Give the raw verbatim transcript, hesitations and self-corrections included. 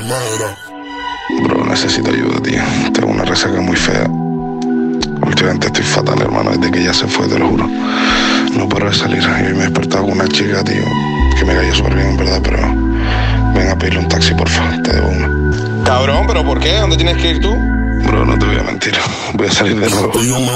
Bro, necesito ayuda, tío. Tengo una resaca muy fea. Últimamente estoy fatal, hermano, desde que ella se fue, te lo juro. No puedo salir. Y hoy me he despertado con una chica, tío, que me cayó súper bien, en verdad, pero ven a pedirle un taxi, porfa, te debo una. Cabrón, ¿pero por qué? ¿Dónde tienes que ir tú? Bro, no te voy a mentir. Voy a salir de nuevo.